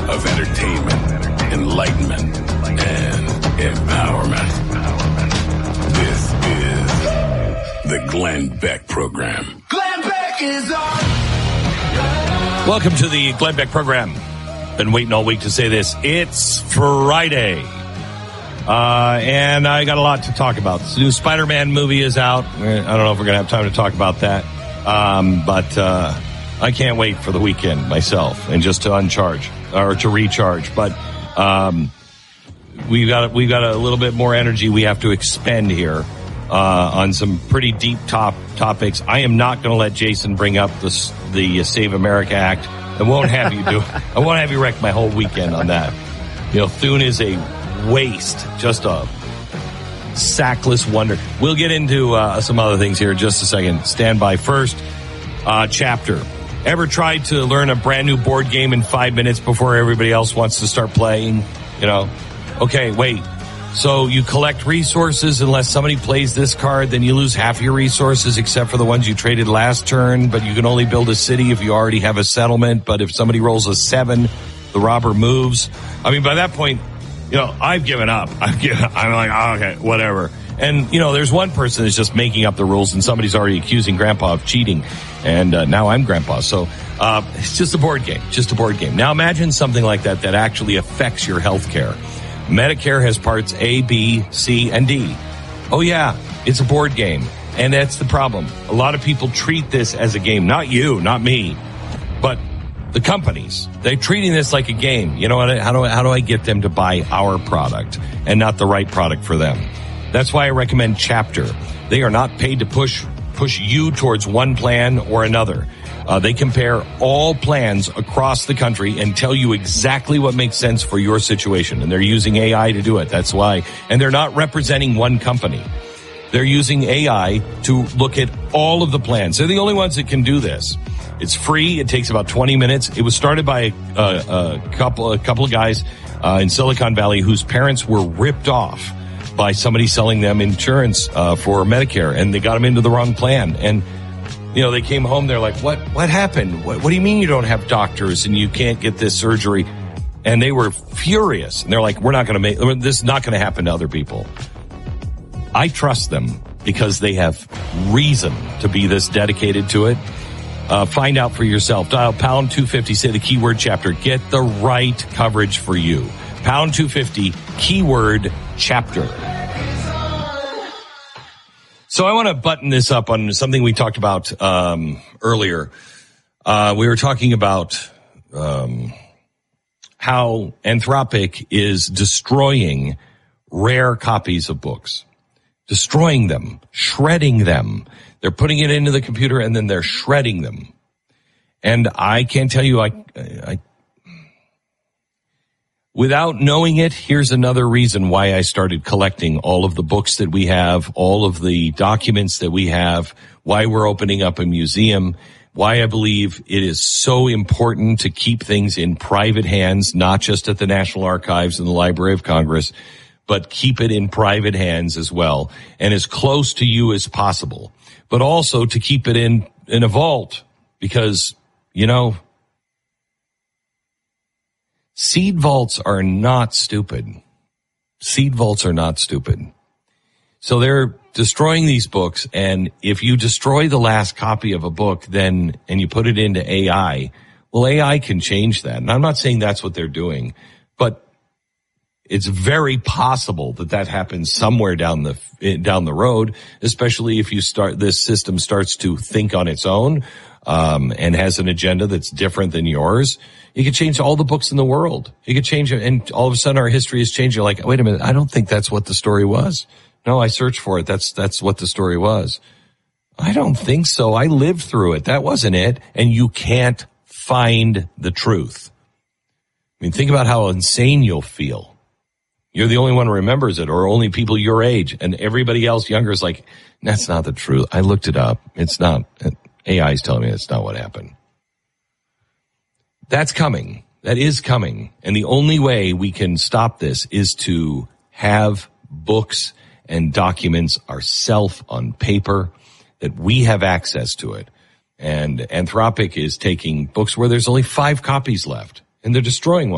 of entertainment, enlightenment, and empowerment. This is the Glenn Beck Program. Glenn Beck is on. Welcome to the Glenn Beck Program. Been waiting all week to say this. It's Friday. And I got a lot to talk about. The new Spider-Man movie is out. I don't know if we're going to have time to talk about that. But I can't wait for the weekend myself and just to to recharge. But we've got a little bit more energy we have to expend here on some pretty deep topics. I am not going to let Jason bring up the Save America Act. I won't have you do. I won't have you wreck my whole weekend on that. You know, Thune is a waste, just a sackless wonder. We'll get into some other things here in just a second. Stand by. First, chapter. Ever tried to learn a brand new board game in 5 minutes before everybody else wants to start playing? You know, okay, wait. So you collect resources unless somebody plays this card, then you lose half your resources except for the ones you traded last turn, but you can only build a city if you already have a settlement, but if somebody rolls a 7, the robber moves. I mean, by that point, you know, I've given up. I'm like, oh, okay, whatever. And, you know, there's one person that's just making up the rules and somebody's already accusing Grandpa of cheating. And now I'm Grandpa. So it's just a board game. Just a board game. Now imagine something like that actually affects your health care. Medicare has parts A, B, C, and D. Oh, yeah, it's a board game. And that's the problem. A lot of people treat this as a game. Not you, not me, but the companies. They're treating this like a game. You know what? How do I get them to buy our product and not the right product for them? That's why I recommend Chapter. They are not paid to push you towards one plan or another. They compare all plans across the country and tell you exactly what makes sense for your situation. And they're using AI to do it. That's why. And they're not representing one company. They're using AI to look at all of the plans. They're the only ones that can do this. It's free. It takes about 20 minutes. It was started by a couple of guys in Silicon Valley whose parents were ripped off by somebody selling them insurance for Medicare, and they got them into the wrong plan. And you know, they came home. They're like, "What happened? What do you mean you don't have doctors and you can't get this surgery?" And they were furious. And they're like, "We're not going to this is not going to happen to other people." I trust them because they have reason to be this dedicated to it. Find out for yourself. Dial pound 250, say the keyword Chapter. Get the right coverage for you. Pound 250, keyword Chapter. So I want to button this up on something we talked about earlier. We were talking about how Anthropic is destroying rare copies of books. Destroying them, shredding them. They're putting it into the computer and then they're shredding them. And I can't tell you, without knowing it, here's another reason why I started collecting all of the books that we have, all of the documents that we have, why we're opening up a museum, why I believe it is so important to keep things in private hands, not just at the National Archives and the Library of Congress, but keep it in private hands as well and as close to you as possible. But also to keep it in a vault because, you know, seed vaults are not stupid. Seed vaults are not stupid. So they're destroying these books, and if you destroy the last copy of a book and you put it into AI, well, AI can change that. And I'm not saying that's what they're doing, but it's very possible that happens somewhere down the road, especially if this system starts to think on its own, and has an agenda that's different than yours. You could change all the books in the world. You could change it, and all of a sudden our history is changing. You're like, wait a minute, I don't think that's what the story was. No, I searched for it. That's what the story was. I don't think so. I lived through it. That wasn't it. And you can't find the truth. I mean, think about how insane you'll feel. You're the only one who remembers it, or only people your age, and everybody else younger is like, that's not the truth. I looked it up. It's not. AI is telling me it's not what happened. That's coming. That is coming. And the only way we can stop this is to have books and documents ourselves on paper, that we have access to it. And Anthropic is taking books where there's only 5 copies left, and they're destroying one.